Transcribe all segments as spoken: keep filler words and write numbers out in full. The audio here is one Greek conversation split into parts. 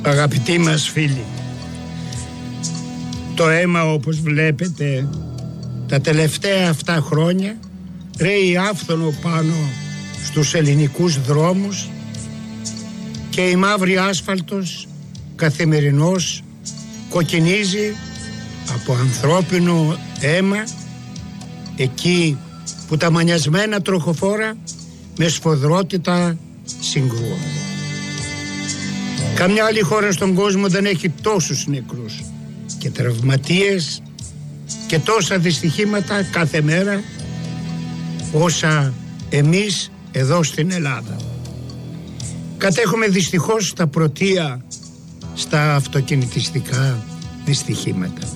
Αγαπητοί μας φίλοι, το αίμα, όπως βλέπετε, τα τελευταία αυτά χρόνια ρέει άφθονο πάνω στους ελληνικούς δρόμους και η μαύρη άσφαλτος καθημερινώς κοκκινίζει από ανθρώπινο αίμα εκεί που τα μανιασμένα τροχοφόρα με σφοδρότητα συγκρούονται. Καμιά άλλη χώρα στον κόσμο δεν έχει τόσους νεκρούς και τραυματίες και τόσα δυστυχήματα κάθε μέρα όσα εμείς εδώ στην Ελλάδα. Κατέχουμε δυστυχώς τα πρωτεία στα αυτοκινητιστικά δυστυχήματα.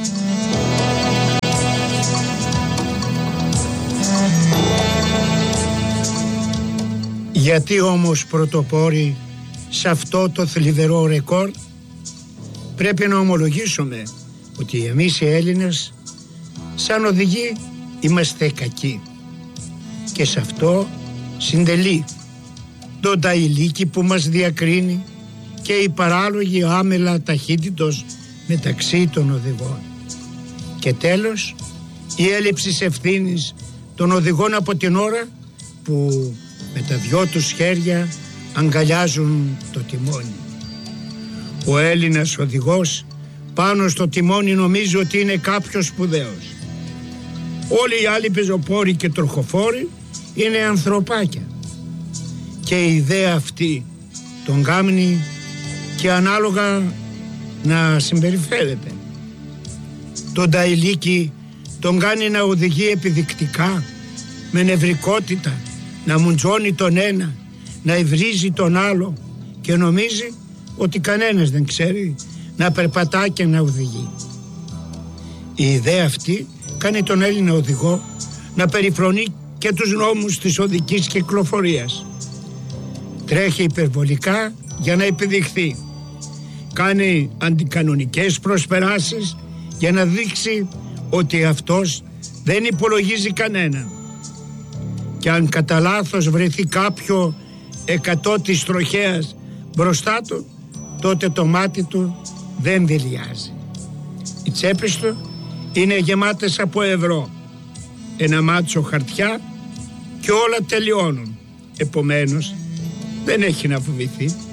Γιατί όμως πρωτοπόροι σε αυτό το θλιβερό ρεκόρ? Πρέπει να ομολογήσουμε ότι εμείς οι Έλληνες σαν οδηγοί είμαστε κακοί και σε αυτό συντελεί το νταϊλίκι που μας διακρίνει και η παράλογη άμελα ταχύτητος μεταξύ των οδηγών. Και τέλος, η έλλειψη ευθύνης των οδηγών από την ώρα που με τα δυο τους χέρια αγκαλιάζουν το τιμόνι. Ο Έλληνας οδηγός πάνω στο τιμόνι νομίζει ότι είναι κάποιος σπουδαίος. Όλοι οι άλλοι πεζοπόροι και τροχοφόροι είναι ανθρωπάκια. Και η ιδέα αυτή τον κάνει και ανάλογα να συμπεριφέρεται. Τον νταϊλίκι τον κάνει να οδηγεί επιδεικτικά, με νευρικότητα, να μουντζώνει τον ένα, να ευρίζει τον άλλο και νομίζει ότι κανένας δεν ξέρει να περπατά και να οδηγεί. Η ιδέα αυτή κάνει τον Έλληνα οδηγό να περιφρονεί και τους νόμους της οδικής κυκλοφορίας. Τρέχει υπερβολικά για να επιδειχθεί. Κάνει αντικανονικές προσπεράσεις για να δείξει ότι αυτός δεν υπολογίζει κανέναν. Και αν κατά λάθος βρεθεί κάποιο εκατό της τροχέας μπροστά του, τότε το μάτι του δεν δειλιάζει. Οι τσέπες του είναι γεμάτες από ευρώ, ένα μάτσο χαρτιά και όλα τελειώνουν. Επομένως δεν έχει να φοβηθεί.